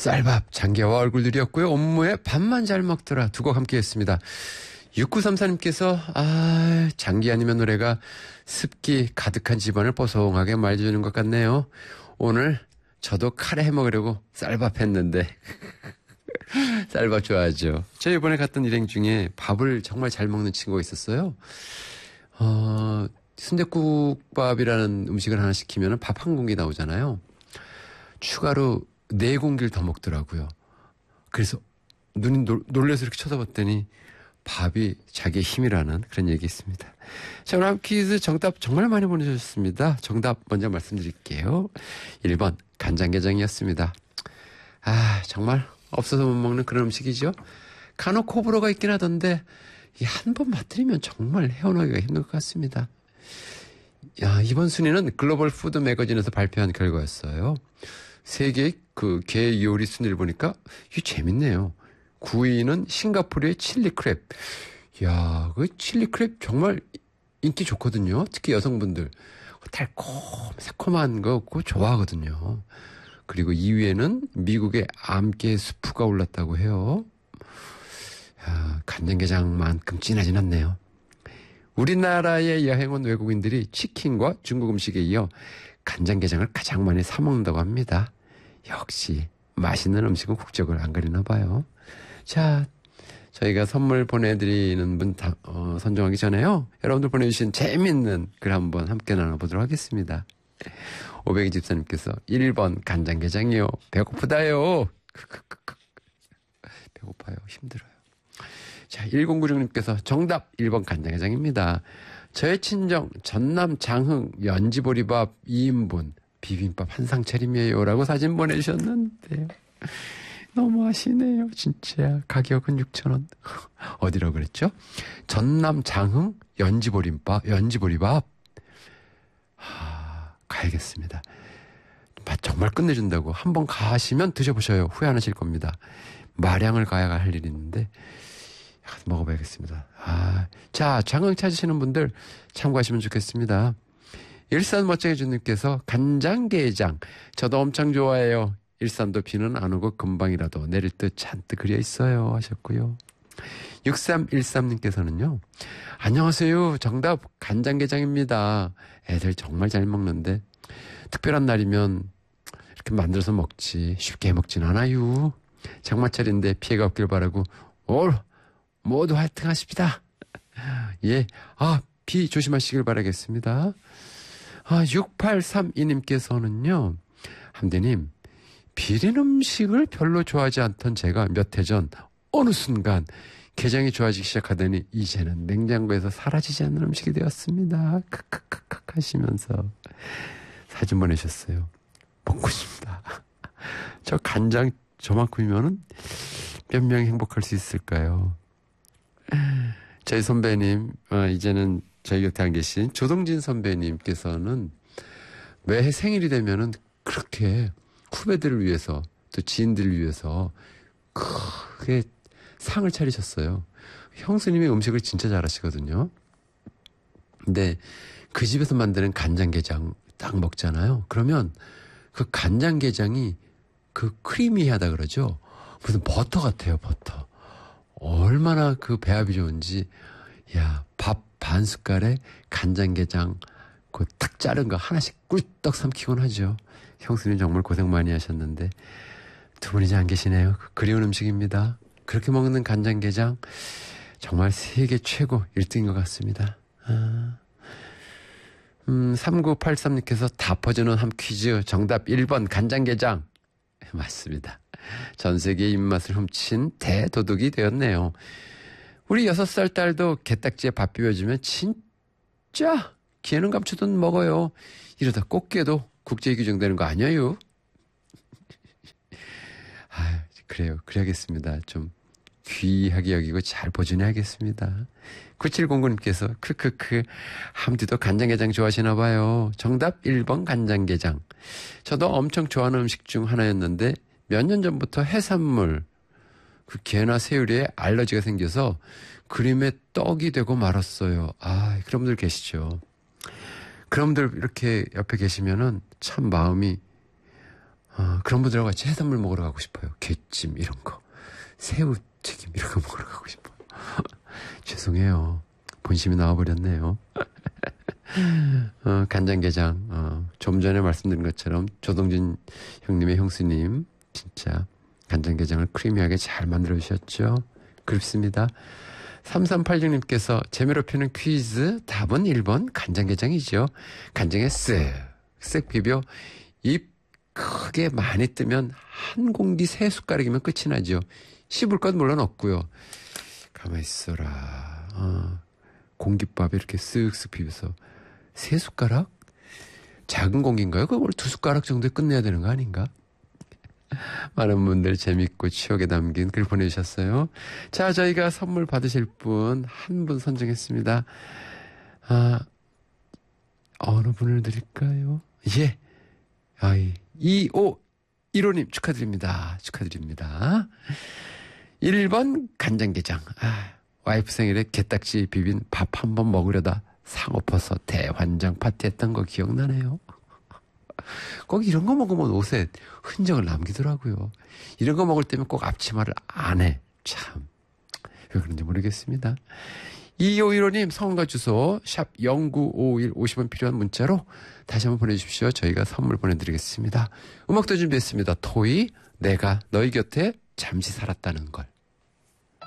쌀밥, 장기와 얼굴들이었고요. 업무에 밥만 잘 먹더라. 두 곡 함께 했습니다. 6934님께서 장기 아니면 노래가 습기 가득한 집안을 뽀송하게 말해주는 것 같네요. 오늘 저도 카레 해먹으려고 쌀밥 했는데 쌀밥 좋아하죠. 저 이번에 갔던 일행 중에 밥을 정말 잘 먹는 친구가 있었어요. 순댓국밥이라는 음식을 하나 시키면 밥 한 공기 나오잖아요. 추가로 4공기를 더 먹더라고요. 그래서 눈이 놀라서 이렇게 쳐다봤더니 밥이 자기의 힘이라는 그런 얘기 있습니다. 자, 오늘 퀴즈 정답 정말 많이 보내주셨습니다. 정답 먼저 말씀드릴게요. 1번 간장게장이었습니다. 정말 없어서 못 먹는 그런 음식이죠. 간혹 호불호가 있긴 하던데 한 번 맛들이면 정말 헤어나기가 힘들 것 같습니다. 이번 순위는 글로벌 푸드 매거진에서 발표한 결과였어요. 세계의 그 게 요리 순위를 보니까 이게 재밌네요. 9위는 싱가포르의 칠리 크랩. 그 칠리 크랩 정말 인기 좋거든요. 특히 여성분들. 새콤한 거 그거 좋아하거든요. 그리고 2위에는 미국의 암깨 수프가 올랐다고 해요. 간장게장만큼 진하진 않네요. 우리나라에 여행 온 외국인들이 치킨과 중국 음식에 이어 간장게장을 가장 많이 사 먹는다고 합니다. 역시 맛있는 음식은 국적을 안 가리나 봐요. 자, 저희가 선물 보내드리는 분 선정하기 전에요. 여러분들 보내주신 재밌는 글 한번 함께 나눠보도록 하겠습니다. 502집사님께서 1번 간장게장이요. 배고프다요. 배고파요. 힘들어요. 자, 1096님께서 정답 1번 간장게장입니다. 저의 친정 전남 장흥 연지보리밥 2인분 비빔밥 한상 차림이에요 라고 사진 보내주셨는데 너무 아시네요. 진짜 가격은 6,000원. 어디라고 그랬죠? 전남 장흥 연지보리밥 가야겠습니다. 맛 정말 끝내준다고 한번 가시면 드셔보셔요. 후회 안 하실 겁니다. 마량을 가야 할 일이 있는데 먹어봐야겠습니다. 자, 장흥 찾으시는 분들 참고하시면 좋겠습니다. 일산 멋쟁이주님께서 간장게장 저도 엄청 좋아해요. 일산도 비는 안 오고 금방이라도 내릴 듯 잔뜩 그려 있어요 하셨고요. 6313님께서는요. 안녕하세요. 정답 간장게장입니다. 애들 정말 잘 먹는데 특별한 날이면 이렇게 만들어서 먹지 쉽게 해먹진 않아요. 장마철인데 피해가 없길 바라고 올 모두 화이팅 하십시다. 예, 비 조심하시길 바라겠습니다. 6832님께서는요. 함대님, 비린 음식을 별로 좋아하지 않던 제가 몇 해 전 어느 순간 게장이 좋아지기 시작하더니 이제는 냉장고에서 사라지지 않는 음식이 되었습니다. 크크크크 하시면서 사진 보내셨어요. 먹고 싶다. 저 간장 저만큼이면은 몇 명이 행복할 수 있을까요? 저희 선배님, 이제는 저희 곁에 안 계신 조동진 선배님께서는 매해 생일이 되면은 그렇게 후배들을 위해서 또 지인들을 위해서 크게 상을 차리셨어요. 형수님이 음식을 진짜 잘하시거든요. 근데 그 집에서 만드는 간장게장 딱 먹잖아요. 그러면 그 간장게장이 그 크리미하다 그러죠. 무슨 버터 같아요, 버터. 얼마나 그 배합이 좋은지. 밥 반 숟갈에 간장게장 그 탁 자른 거 하나씩 꿀떡 삼키곤 하죠. 형수님 정말 고생 많이 하셨는데 두 분이 이제 안 계시네요. 그리운 음식입니다. 그렇게 먹는 간장게장 정말 세계 최고 1등인 것 같습니다. 3983님께서 다 퍼주는 함 퀴즈 정답 1번 간장게장. 맞습니다. 전 세계의 입맛을 훔친 대도둑이 되었네요. 우리 6살 딸도 게딱지에 밥 비벼주면 진짜 기회는 감추듯 먹어요. 이러다 꽃게도 국제에 규정되는 거 아니에요? 그래요. 그래야겠습니다. 좀 귀하게 여기고 잘 보존해야겠습니다. 9709님께서 크크크 함디도 간장게장 좋아하시나 봐요. 정답 1번 간장게장. 저도 엄청 좋아하는 음식 중 하나였는데 몇 년 전부터 해산물 그 게나 새우리에 알러지가 생겨서 그림에 떡이 되고 말았어요. 그런 분들 계시죠. 그런 분들 이렇게 옆에 계시면은 참 마음이 그런 그런 분들하고 같이 해산물 먹으러 가고 싶어요. 갯찜 이런 거. 새우튀김 이런 거 먹으러 가고 싶어요. 죄송해요. 본심이 나와버렸네요. 간장게장. 좀 전에 말씀드린 것처럼 조동진 형님의 형수님 진짜 간장게장을 크리미하게 잘 만들어 주셨죠. 그렇습니다. 3386님께서 재미로 펴는 퀴즈 답은 1번 간장게장이죠. 간장에 쓱쓱 비벼 입 크게 많이 뜨면 한 공기 3숟가락이면 끝이 나죠. 씹을 건 물론 없고요. 가만히 있어라. 공깃밥에 이렇게 쓱쓱 비벼서 3숟가락? 작은 공기인가요? 그걸 2숟가락 정도에 끝내야 되는 거 아닌가? 많은 분들 재밌고 추억에 담긴 글 보내주셨어요. 자, 저희가 선물 받으실 분 한 분 선정했습니다. 어느 분을 드릴까요? 예. 2515님 축하드립니다. 축하드립니다. 1번 간장게장. 와이프 생일에 게딱지 비빈 밥 한 번 먹으려다 상엎어서 대환장 파티했던 거 기억나네요. 꼭 이런 거 먹으면 옷에 흔적을 남기더라고요. 이런 거 먹을 때면 꼭 앞치마를 안 해. 참. 왜 그런지 모르겠습니다. 2515님 성함과 주소 샵 0951 50원 필요한 문자로 다시 한번 보내주십시오. 저희가 선물 보내드리겠습니다. 음악도 준비했습니다. 토이 내가 너희 곁에 잠시 살았다는 걸.